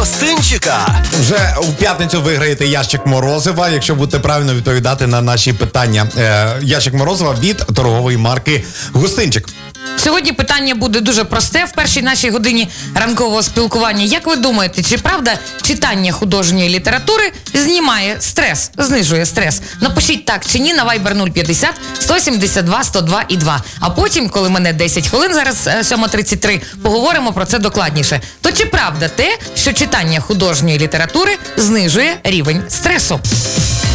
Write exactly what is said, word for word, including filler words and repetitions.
Гостинчика. Вже у п'ятницю виграєте ящик морозива, якщо будете правильно відповідати на наші питання. Е, ящик морозива від торгової марки Гостинчик. Сьогодні питання буде дуже просте в першій нашій годині ранкового спілкування. Як ви думаєте, чи правда читання художньої літератури знімає стрес, знижує стрес? Напишіть так чи ні на Viber нуль п'ятдесят сто сімдесят два сто два і два. А потім, коли мене десять хвилин, зараз сьома тридцять три, поговоримо про це докладніше. То чи правда те, що читання художньої літератури знижує рівень стресу?